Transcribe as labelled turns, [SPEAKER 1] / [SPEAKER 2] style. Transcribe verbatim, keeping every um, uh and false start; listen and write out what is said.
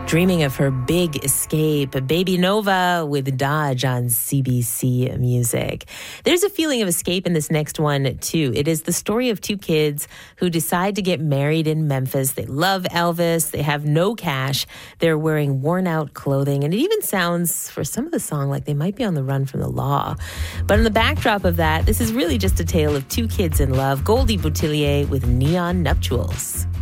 [SPEAKER 1] dreaming of her big escape. Baby Nova with Dodge on C B C Music. There's a feeling of escape in this next one, too. It is the story of two kids who decide to get married in Memphis. They love Elvis. They have no cash. They're wearing worn-out clothing. And it even sounds, for some of the song, like they might be on the run from the law. But in the backdrop of that, this is really just a tale of two kids in love. Goldie Boutillier with Neon Nuptials.